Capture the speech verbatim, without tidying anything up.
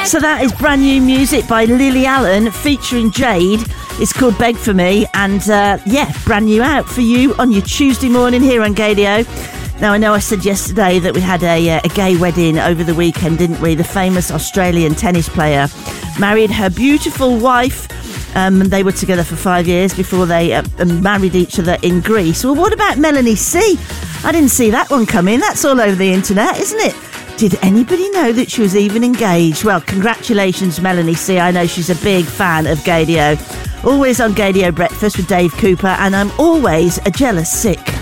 So that is brand new music by Lily Allen featuring Jade. It's called Beg For Me, and uh, yeah, brand new out for you on your Tuesday morning here on Gadio. Now, I know I said yesterday that we had a, uh, a gay wedding over the weekend, didn't we? The famous Australian tennis player married her beautiful wife. Um, and they were together for five years before they uh, married each other in Greece. Well, what about Melanie C? I didn't see that one coming. That's all over the internet, isn't it? Did anybody know that she was even engaged? Well, congratulations, Melanie C. I know she's a big fan of Gadio. Always on Gadio Breakfast with Dave Cooper, and I'm always a jealous sick.